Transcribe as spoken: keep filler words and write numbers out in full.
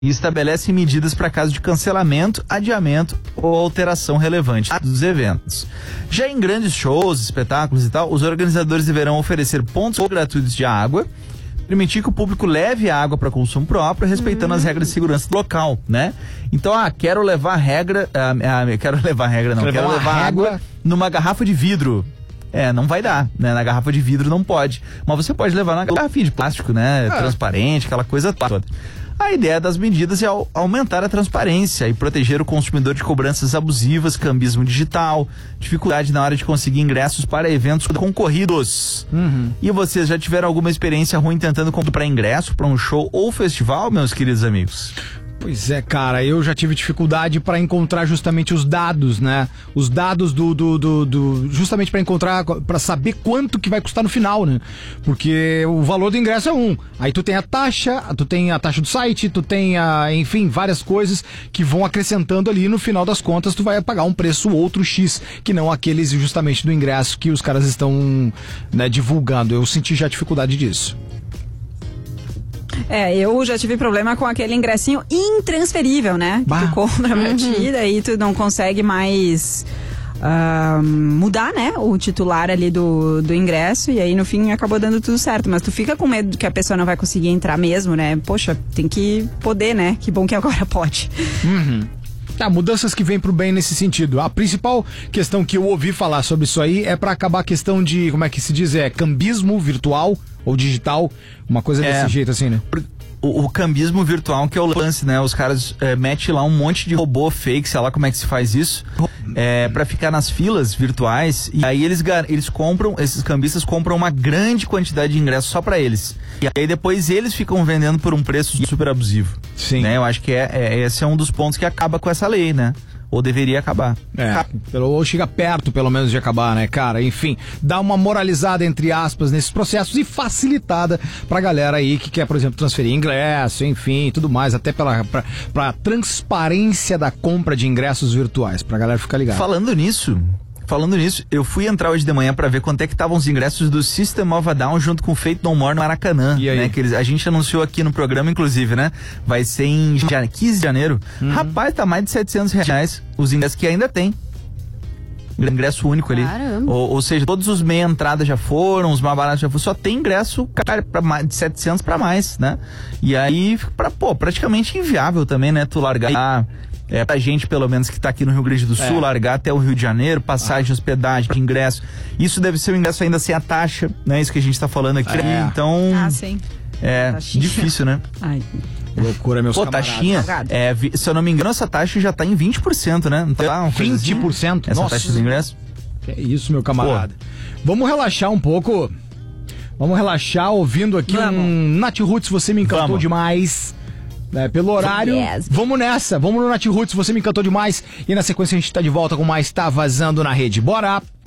e estabelece medidas para caso de cancelamento, adiamento ou alteração relevante dos eventos. Já em grandes shows, espetáculos e tal, os organizadores deverão oferecer pontos gratuitos de água, permitir que o público leve água para consumo próprio, respeitando hum. as regras de segurança do local, né? Então, ah, quero levar regra, ah, ah, quero levar regra não, quero levar água numa garrafa de vidro. É, não vai dar, né? Na garrafa de vidro não pode. Mas você pode levar na garrafinha de plástico, né? É. Transparente, aquela coisa toda. A ideia das medidas é aumentar a transparência e proteger o consumidor de cobranças abusivas, cambismo digital, dificuldade na hora de conseguir ingressos para eventos concorridos. Uhum. E vocês já tiveram alguma experiência ruim tentando comprar ingresso para um show ou festival, meus queridos amigos? Pois é, cara, eu já tive dificuldade para encontrar justamente os dados, né? Os dados do, do, do, do justamente para encontrar, para saber quanto que vai custar no final, né? Porque o valor do ingresso é um. Aí tu tem a taxa, tu tem a taxa do site, tu tem a, enfim, várias coisas que vão acrescentando ali, no final das contas tu vai pagar um preço outro X, que não aqueles justamente do ingresso que os caras estão, né, divulgando. Eu senti já dificuldade disso. É, eu já tive problema com aquele ingressinho intransferível, né? Bah. Que tu compra pra ti, daí tu não consegue mais uh, mudar, né? O titular ali do, do ingresso, e aí no fim acabou dando tudo certo. Mas tu fica com medo que a pessoa não vai conseguir entrar mesmo, né? Poxa, tem que poder, né? Que bom que agora pode. Uhum. Tá, mudanças que vêm pro bem nesse sentido. A principal questão que eu ouvi falar sobre isso aí é pra acabar a questão de, como é que se diz, é cambismo virtual ou digital, uma coisa é, desse jeito assim, né? O, o cambismo virtual que é o lance, né? Os caras é, metem lá um monte de robô fake, sei lá como é que se faz isso, é, pra ficar nas filas virtuais, e aí eles, eles compram, esses cambistas compram uma grande quantidade de ingressos só pra eles. E aí depois eles ficam vendendo por um preço super abusivo. Sim. Né? Eu acho que é, é, esse é um dos pontos que acaba com essa lei, né? Ou deveria acabar. É, ou chega perto, pelo menos, de acabar, né, cara? Enfim, dá uma moralizada, entre aspas, nesses processos e facilitada pra galera aí que quer, por exemplo, transferir ingresso, enfim, tudo mais, até pela pra, pra transparência da compra de ingressos virtuais, pra galera ficar ligada. Falando nisso... Falando nisso, eu fui entrar hoje de manhã pra ver quanto é que estavam os ingressos do System of a Down junto com o Faith No More no Maracanã, né? Que eles, a gente anunciou aqui no programa, inclusive, né? Vai ser em quinze de janeiro. Uhum. Rapaz, tá mais de setecentos reais os ingressos que ainda tem. Ingresso único ali. Ou, ou seja, todos os meia entrada já foram, os mais baratos já foram, só tem ingresso, cara, pra mais, de setecentos pra mais, né? E aí, pra, pô, praticamente inviável também, né? Tu largar... É, pra gente, pelo menos, que tá aqui no Rio Grande do Sul, é. largar até o Rio de Janeiro, passagem, ah. hospedagem, ingresso. Isso deve ser o ingresso ainda sem a taxa, né? Isso que a gente tá falando aqui. É. Então. Ah, sim. É taxinha. Difícil, né? Ai. Loucura, meus Pô, camaradas. taxinha, é, se eu não me engano, essa taxa já tá em vinte por cento, né? Não tá vinte por cento? Assim? Essa Nossa. taxa dos ingressos? Que é isso, meu camarada. Pô. Vamos relaxar um pouco. Vamos relaxar ouvindo aqui Vamos. um Nath Roots, Você Me Encantou Vamos. Demais. É, pelo horário, yes. vamos nessa, vamos no Nath Roots, Você Me Encantou Demais. E na sequência a gente tá de volta com mais Tá Vazando na Rede. Bora!